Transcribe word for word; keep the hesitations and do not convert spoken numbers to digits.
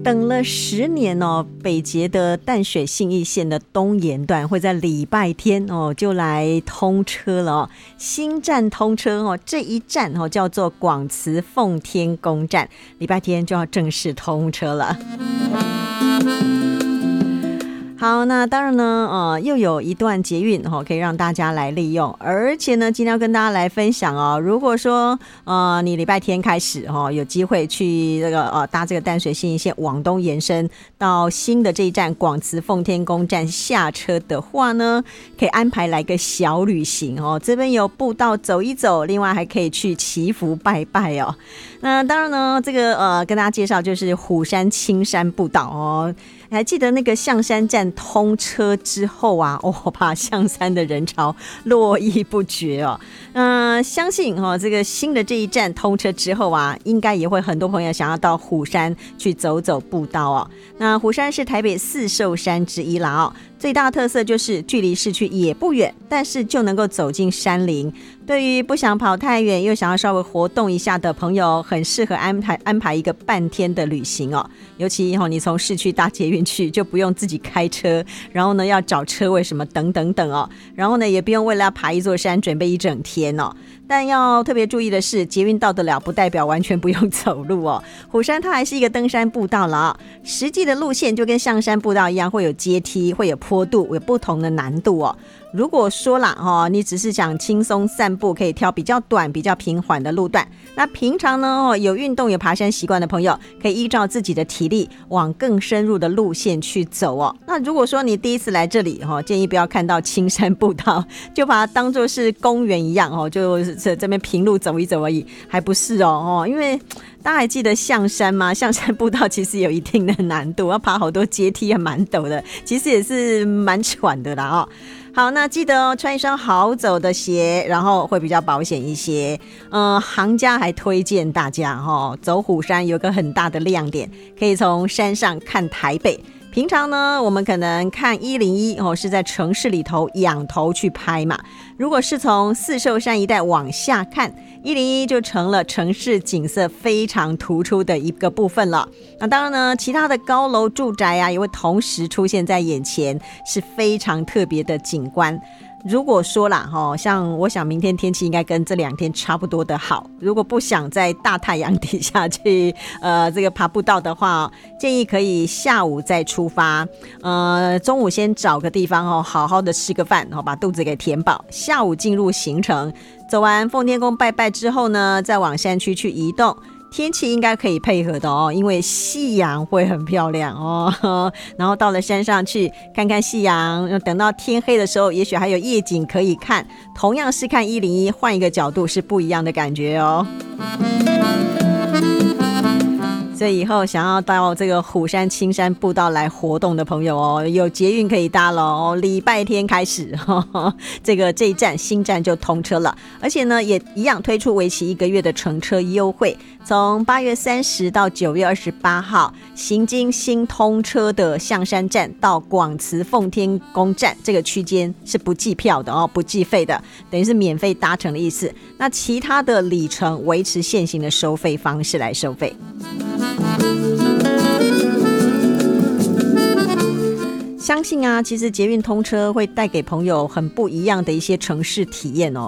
等了十年哦，北捷的淡水信义线的东延段会在礼拜天哦就来通车了哦，新站通车哦，这一站哦叫做广慈奉天宫站，礼拜天就要正式通车了。好，那当然呢，呃，又有一段捷运哦，可以让大家来利用，而且呢，今天要跟大家来分享哦。如果说呃，你礼拜天开始哦，有机会去这个呃搭这个淡水信义线往东延伸到新的这一站广慈奉天宫站下车的话呢，可以安排来个小旅行哦。这边有步道走一走，另外还可以去祈福拜拜哦。那当然呢，这个呃跟大家介绍就是虎山青山步道哦。还记得那个象山站通车之后啊，哦，把象山的人潮络绎不绝哦。嗯、呃，相信哦，这个新的这一站通车之后啊，应该也会很多朋友想要到虎山去走走步道哦。那虎山是台北四兽山之一啦哦，最大的特色就是距离市区也不远，但是就能够走进山林。对于不想跑太远又想要稍微活动一下的朋友，很适合安排安排一个半天的旅行哦。尤其哦，你从市区搭捷运去，就不用自己开车，然后呢要找车位什么等等等哦，然后呢也不用为了要爬一座山准备一整天哦。但要特别注意的是，捷运到得了不代表完全不用走路哦。虎山它还是一个登山步道了啊、哦，实际的路线就跟象山步道一样，会有阶梯，会有坡度，有不同的难度哦。如果说啦哦，你只是想轻松散步，可以挑比较短、比较平缓的路段。那平常呢哦，有运动、有爬山习惯的朋友，可以依照自己的体力往更深入的路线去走哦。那如果说你第一次来这里哦，建议不要看到青山步道就把它当作是公园一样哦，就是这边平路走一走而已，还不是哦哦，因为大家还记得象山吗？象山步道其实有一定的难度，要爬好多阶梯，还蛮陡的，其实也是蛮喘的啦哦。好，那记得哦，穿一双好走的鞋，然后会比较保险一些。嗯、呃，行家还推荐大家哦，走虎山有个很大的亮点，可以从山上看台北。平常呢，我们可能看一零一哦，是在城市里头仰头去拍嘛。如果是从四兽山一带往下看，一零一就成了城市景色非常突出的一个部分了。那当然呢，其他的高楼住宅啊，也会同时出现在眼前，是非常特别的景观。如果说啦齁，像我想明天天气应该跟这两天差不多的好，如果不想在大太阳底下去呃这个爬步道的话，建议可以下午再出发，呃中午先找个地方哦，好好的吃个饭，哦，把肚子给填饱，下午进入行程，走完奉天宫拜拜之后呢，再往山区去移动。天气应该可以配合的哦，因为夕阳会很漂亮哦。然后到了山上去看看夕阳，等到天黑的时候，也许还有夜景可以看。同样是看一零一，换一个角度是不一样的感觉哦。所以以后想要到这个虎山青山步道来活动的朋友哦，有捷运可以搭了哦。礼拜天开始，呵呵这个这一站新站就通车了，而且呢也一样推出为期一个月的乘车优惠，从八月三十到九月二十八号，行经新通车的象山站到广慈奉天宫站这个区间是不计票的哦，不计费的，等于是免费搭乘的意思。那其他的里程维持现行的收费方式来收费。相信啊，其实捷运通车会带给朋友很不一样的一些城市体验哦。